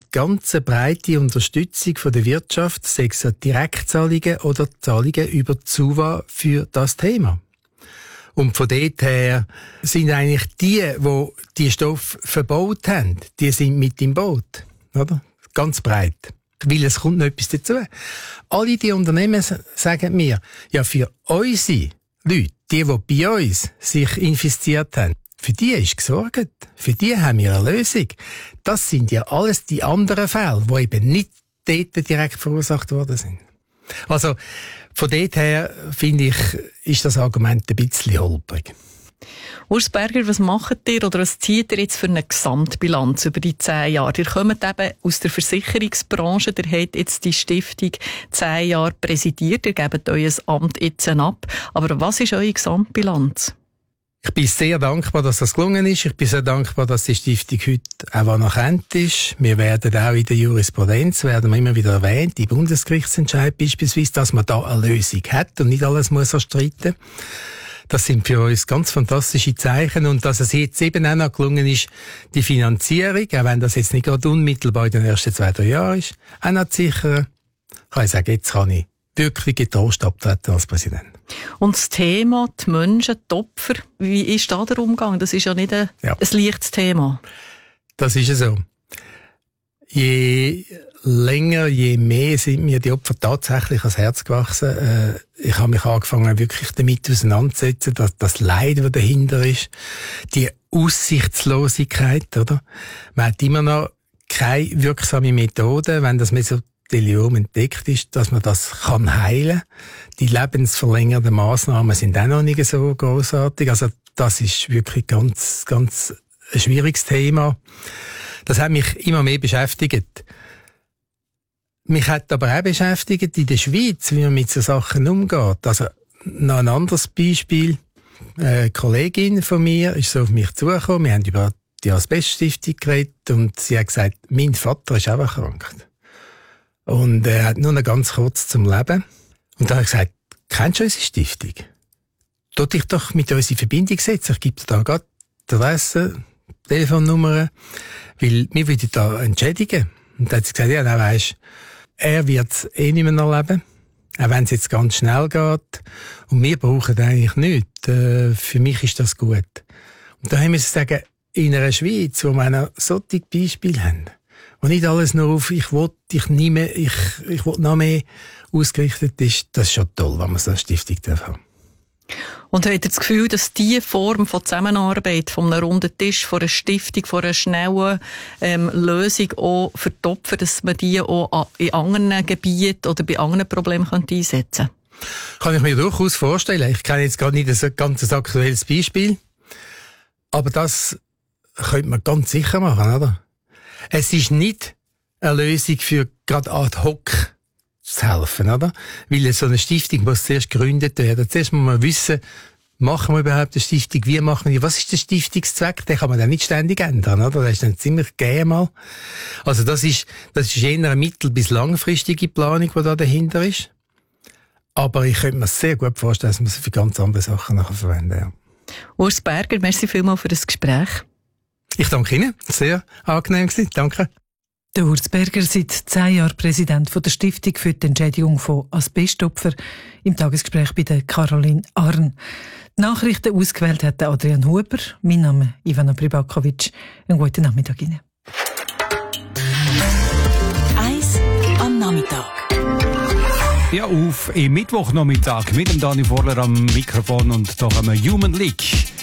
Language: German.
ganz breite Unterstützung von der Wirtschaft, sei es Direktzahlungen oder Zahlungen über die SUVA für das Thema. Und von dort her sind eigentlich die Stoffe verbaut haben, die sind mit im Boot. Oder? Ganz breit. Weil es kommt noch etwas dazu. Alle die Unternehmen sagen mir, ja, für unsere Leute, die bei uns sich infiziert haben, für die ist gesorgt. Für die haben wir eine Lösung. Das sind ja alles die anderen Fälle, die eben nicht dort direkt verursacht worden sind. Also, von dort her, finde ich, ist das Argument ein bisschen holprig. Urs Berger, was macht ihr oder was zieht ihr jetzt für eine Gesamtbilanz über die 10 Jahre? Ihr kommt eben aus der Versicherungsbranche, ihr habt jetzt die Stiftung 10 Jahre präsidiert, ihr gebt euer Amt jetzt ab. Aber was ist eure Gesamtbilanz? Ich bin sehr dankbar, dass das gelungen ist. Ich bin sehr dankbar, dass die Stiftung heute auch anerkannt ist. Wir werden auch in der Jurisprudenz, werden wir immer wieder erwähnt, im Bundesgerichtsentscheid beispielsweise, dass man da eine Lösung hat und nicht alles muss erstreiten. Das sind für uns ganz fantastische Zeichen. Und dass es jetzt eben auch noch gelungen ist, die Finanzierung, auch wenn das jetzt nicht gerade unmittelbar in den ersten 2-3 Jahren ist, auch noch zu sichern, kann ich sagen, jetzt kann ich wirklich getrost abtreten als Präsident. Und das Thema, die Menschen, die Opfer, wie ist da der Umgang? Das ist ja nicht ein leichtes Thema. Das ist so. Je länger, je mehr sind mir die Opfer tatsächlich ans Herz gewachsen. Ich habe mich angefangen, wirklich damit auseinanderzusetzen, dass das Leid, das dahinter ist, die Aussichtslosigkeit, oder? Man hat immer noch keine wirksame Methode, wenn das Mesotheliom entdeckt ist, dass man das kann heilen. Die lebensverlängernden Massnahmen sind auch noch nicht so großartig. Also das ist wirklich ganz, ganz ein schwieriges Thema. Das hat mich immer mehr beschäftigt. Mich hat aber auch beschäftigt in der Schweiz, wie man mit so Sachen umgeht. Also noch ein anderes Beispiel. Eine Kollegin von mir ist so auf mich zugekommen. Wir haben über die Asbeststiftung geredet und sie hat gesagt, mein Vater ist auch erkrankt. Und er hat nur noch ganz kurz zum Leben. Und da habe ich gesagt, kennst du unsere Stiftung? Tu dich doch mit uns in Verbindung setzen. Ich gebe dir da gerade die Adresse, Telefonnummer, weil wir würden da entschädigen. Und dann hat sie gesagt, ja, dann weisst, er wird es eh nicht mehr erleben, auch wenn es jetzt ganz schnell geht. Und wir brauchen eigentlich nichts. Für mich ist das gut. Und da haben wir sagen, in einer Schweiz, wo wir solche Beispiele haben, wo nicht alles nur auf ich will noch mehr ausgerichtet ist, das ist schon toll, wenn man so eine Stiftung haben darf. Und habt ihr das Gefühl, dass diese Form von Zusammenarbeit, von einem runden Tisch, von einer Stiftung, von einer schnellen Lösung auch für die Opfer, dass man die auch in anderen Gebieten oder bei anderen Problemen einsetzen könnte? Kann ich mir durchaus vorstellen. Ich kenne jetzt gerade nicht ein ganz aktuelles Beispiel, aber das könnte man ganz sicher machen, oder? Es ist nicht eine Lösung für gerade ad hoc zu helfen, oder? Weil so eine Stiftung muss zuerst gegründet werden. Zuerst muss man wissen, machen wir überhaupt eine Stiftung? Wie machen wir? Was ist der Stiftungszweck? Den kann man dann nicht ständig ändern, oder? Das ist dann ziemlich gegeben mal. Also das ist eher eine mittel- bis langfristige Planung, die da dahinter ist. Aber ich könnte mir sehr gut vorstellen, dass man sie für ganz andere Sachen nachher verwenden, ja. Urs Berger, merci vielmals für das Gespräch. Ich danke Ihnen. Sehr angenehm gewesen. Danke. Der Urs Berger, seit 10 Jahren Präsident der Stiftung für die Entschädigung von Asbestopfern, im Tagesgespräch bei der Caroline Arn. Die Nachrichten ausgewählt hat Adrian Huber. Mein Name ist Ivana Pribakovic. Einen guten Nachmittag Ihnen. 1 am Nachmittag. Ja, auf im Mittwochnachmittag mit dem Dani Vorler am Mikrofon und doch am Human League.